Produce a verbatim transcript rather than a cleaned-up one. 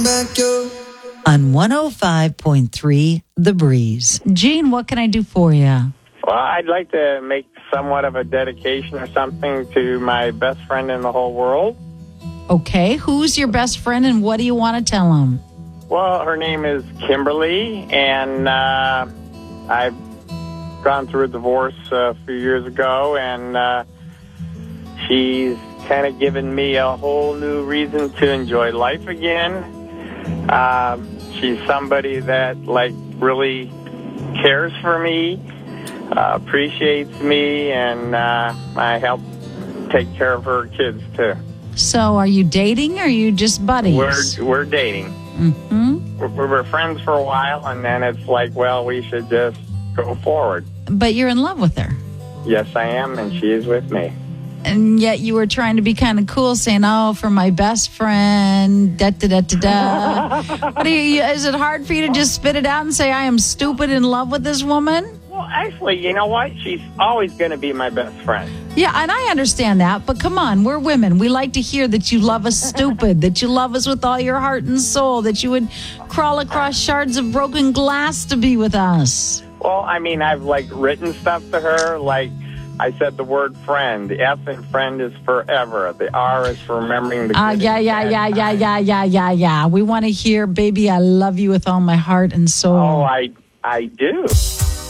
back your... On one oh five point three, The Breeze. Gene, what can I do for you? Well, I'd like to make somewhat of a dedication or something to my best friend in the whole world. Okay, who's your best friend and what do you want to tell him? Well, her name is Kimberly, and uh, I've gone through a divorce a few years ago, and uh, she's kind of given me a whole new reason to enjoy life again. Uh, she's somebody that, like, really cares for me, uh, appreciates me, and uh, I help take care of her kids, too. So are you dating or are you just buddies? We're, we're dating. Mm-hmm. We were friends for a while, and then it's like, well, we should just go forward. But you're in love with her. Yes, I am, and she is with me. And yet you were trying to be kind of cool, saying, oh, for my best friend, da-da-da-da-da. What are you, is it hard for you to just spit it out and say, I am stupid in love with this woman? Well, actually, you know what? She's always going to be my best friend. Yeah, and I understand that, but come on, we're women. We like to hear that you love us stupid, that you love us with all your heart and soul, that you would crawl across shards of broken glass to be with us. Well, I mean, I've, like, written stuff to her, like, I said the word friend. The F in friend is forever. The R is for remembering the good. Uh, yeah, yeah, yeah, yeah, yeah, yeah, yeah, yeah. We want to hear, baby, I love you with all my heart and soul. Oh, I, I do.